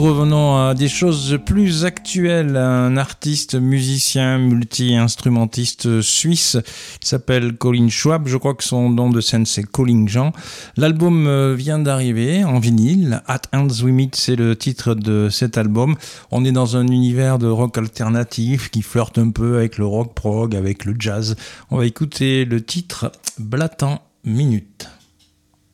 Revenons à des choses plus actuelles. Un artiste, musicien, multi-instrumentiste suisse, il s'appelle Colin Schwab. Je crois que son nom de scène c'est Colin Jean. L'album vient d'arriver en vinyle. At Hands We Meet, c'est le titre de cet album. On est dans un univers de rock alternatif qui flirte un peu avec le rock prog, avec le jazz. On va écouter le titre Blatant Minute.